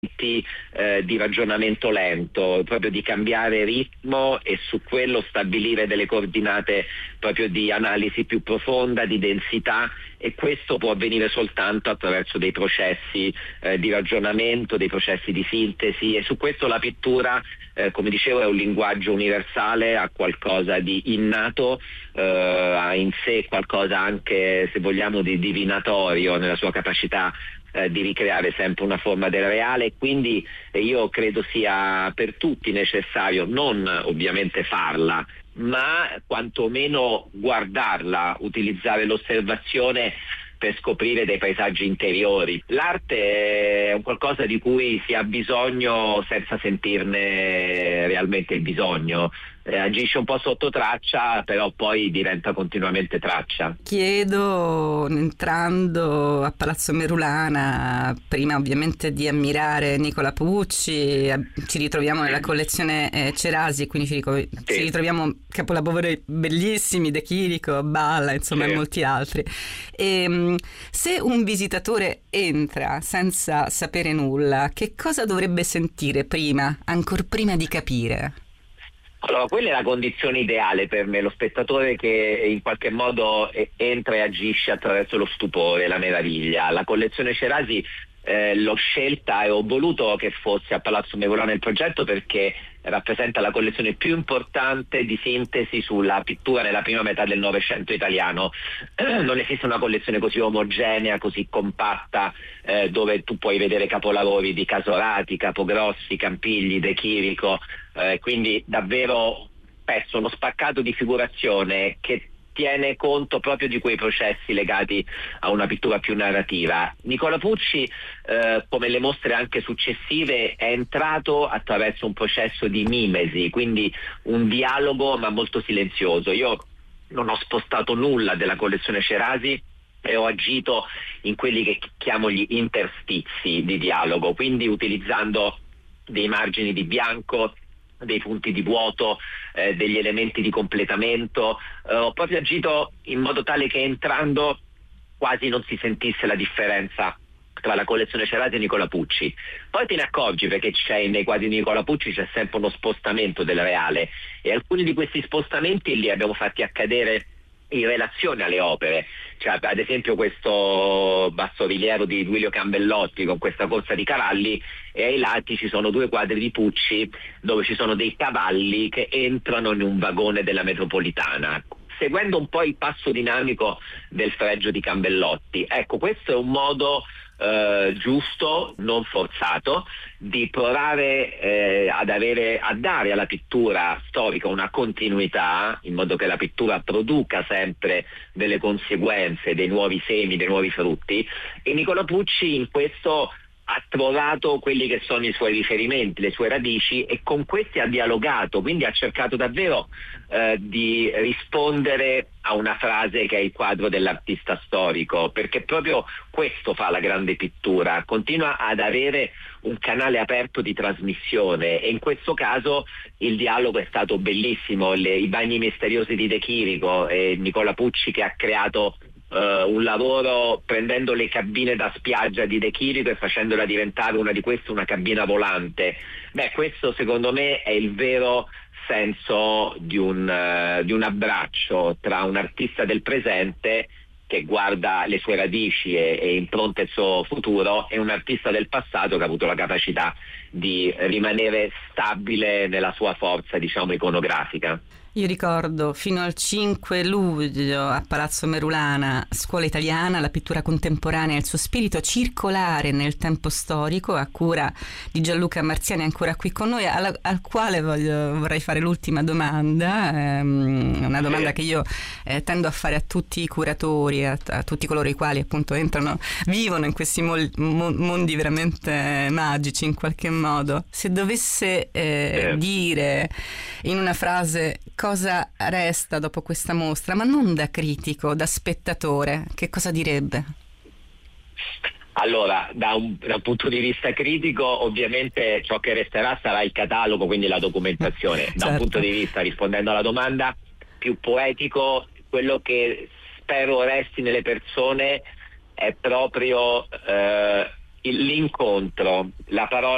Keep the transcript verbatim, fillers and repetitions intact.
Eh, di ragionamento lento, proprio di cambiare ritmo e su quello stabilire delle coordinate proprio di analisi più profonda, di densità, e questo può avvenire soltanto attraverso dei processi eh, di ragionamento, dei processi di sintesi, e su questo la pittura, eh, come dicevo, è un linguaggio universale, ha qualcosa di innato, eh, ha in sé qualcosa anche, se vogliamo, di divinatorio nella sua capacità Eh, di ricreare sempre una forma del reale. Quindi eh, io credo sia per tutti necessario non ovviamente farla, ma quantomeno guardarla, utilizzare l'osservazione per scoprire dei paesaggi interiori. L'arte è un qualcosa di cui si ha bisogno senza sentirne realmente il bisogno. Eh, agisce un po' sotto traccia, però poi diventa continuamente traccia. Chiedo, entrando a Palazzo Merulana, prima ovviamente di ammirare Nicola Pucci, eh, ci ritroviamo nella collezione eh, Cerasi, quindi ci, rico- Sì. ci ritroviamo capolavori bellissimi, De Chirico, Balla, insomma, Sì. e molti altri. E, mh, se un visitatore entra senza sapere nulla, che cosa dovrebbe sentire prima, ancor prima di capire? Allora, quella è la condizione ideale per me, lo spettatore che in qualche modo eh, entra e agisce attraverso lo stupore, la meraviglia. La collezione Cerasi eh, l'ho scelta e ho voluto che fosse a Palazzo Merulana il progetto perché rappresenta la collezione più importante di sintesi sulla pittura nella prima metà del Novecento italiano. Eh, non esiste una collezione così omogenea, così compatta, eh, dove tu puoi vedere capolavori di Casorati, Capogrossi, Campigli, De Chirico, eh, quindi davvero spesso uno spaccato di figurazione che tiene conto proprio di quei processi legati a una pittura più narrativa. Nicola Pucci, eh, come le mostre anche successive, è entrato attraverso un processo di mimesi, quindi un dialogo ma molto silenzioso. Io non ho spostato nulla della collezione Cerasi e ho agito in quelli che chiamo gli interstizi di dialogo, quindi utilizzando dei margini di bianco, dei punti di vuoto, eh, degli elementi di completamento. Eh, ho proprio agito in modo tale che entrando quasi non si sentisse la differenza tra la collezione Cerasi e Nicola Pucci. Poi te ne accorgi perché c'è nei quadri di Nicola Pucci c'è sempre uno spostamento del reale, e alcuni di questi spostamenti li abbiamo fatti accadere in relazione alle opere. Cioè, ad esempio questo bassorilievo di Duilio Campbellotti con questa corsa di cavalli, e ai lati ci sono due quadri di Pucci dove ci sono dei cavalli che entrano in un vagone della metropolitana, seguendo un po' il passo dinamico del fregio di Campbellotti. Ecco, questo è un modo eh, giusto, non forzato, di provare eh, ad avere, a dare alla pittura storica una continuità, in modo che la pittura produca sempre delle conseguenze, dei nuovi semi, dei nuovi frutti, e Nicola Pucci in questo ha trovato quelli che sono i suoi riferimenti, le sue radici, e con questi ha dialogato, quindi ha cercato davvero eh, di rispondere a una frase che è il quadro dell'artista storico, perché proprio questo fa la grande pittura, continua ad avere un canale aperto di trasmissione, e in questo caso il dialogo è stato bellissimo. Le, i bagni misteriosi di De Chirico e Nicola Pucci, che ha creato Uh, un lavoro prendendo le cabine da spiaggia di De Chirico e facendola diventare una di queste una cabina volante. Beh, questo secondo me è il vero senso di un, uh, di un abbraccio tra un artista del presente che guarda le sue radici e, e impronta il suo futuro, e un artista del passato che ha avuto la capacità di rimanere stabile nella sua forza, diciamo, iconografica. Io ricordo fino al cinque luglio a Palazzo Merulana, Scuola Italiana, la pittura contemporanea e il suo spirito circolare nel tempo storico, a cura di Gianluca Marziani, ancora qui con noi, al, al quale voglio, vorrei fare l'ultima domanda, ehm, una domanda che io eh, tendo a fare a tutti i curatori, a, a tutti coloro i quali appunto entrano, vivono in questi mol, mo, mondi veramente magici in qualche modo. Se dovesse eh, dire in una frase cosa resta dopo questa mostra, ma non da critico, da spettatore, che cosa direbbe? Allora, da un, da un punto di vista critico, ovviamente ciò che resterà sarà il catalogo, quindi la documentazione. Da Certo. Un punto di vista, rispondendo alla domanda, più poetico, quello che spero resti nelle persone è proprio eh, l'incontro, la parola